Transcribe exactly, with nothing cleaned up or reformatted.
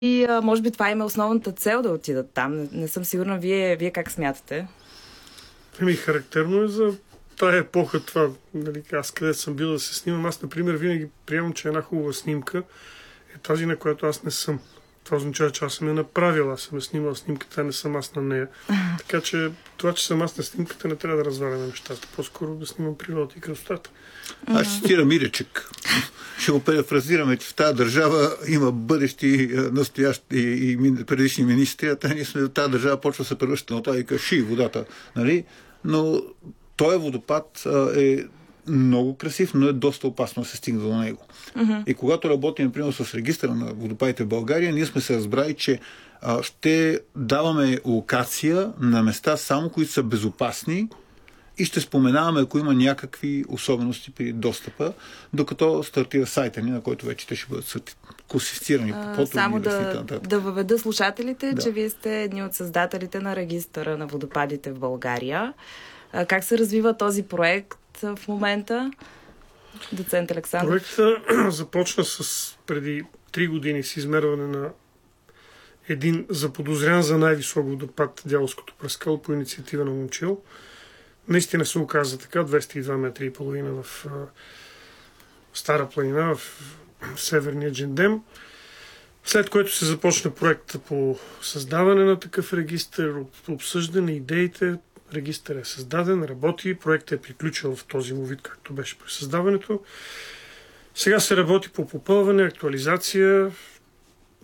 И а, може би това има основната цел да отидат там. Не, не съм сигурна, вие, вие как смятате? Ами, характерно е за тая епоха това, нали, аз къде съм бил да се снимам. Аз, например, винаги приемам, че една хубава снимка е тази, на която аз не съм. Това означава, че аз съм я направил, аз съм я снимал снимката, не съм аз на нея. Така че това, че съм аз на снимката, не трябва да разваляме нещата. По-скоро да снимам природа и красотата. Аз ще цитирам Иречек. Ще го перефразираме, че в тази държава има бъдещи, настоящи и предишни министри, а ние сме в тази държава почва да се превръща на това и каши водата. Нали? Но този водопад е много красив, но е доста опасно да се стигне до него. Uh-huh. И когато работим, например, с регистъра на водопадите в България, ние сме се разбрали, че а, ще даваме локация на места само, които са безопасни и ще споменаваме, ако има някакви особености при достъпа, докато стартира сайта ни, на който вече те ще бъдат класифицирани по фото. Само да, да въведа слушателите, да. че вие сте едни от създателите на регистъра на водопадите в България. А, как се развива този проект в момента? Доцент Александров. Проектът започна с преди три години с измерване на един заподозрян за най-висок водопад Дяволското прескало по инициатива на Момчил. Наистина се оказа така, двеста и два метра и половина в а, Стара планина, в северния Джендем. След което се започна проекта по създаване на такъв регистър, обсъждане идеите. Регистър е създаден, работи, проектът е приключил в този му вид, както беше при създаването. Сега се работи по попълване, актуализация.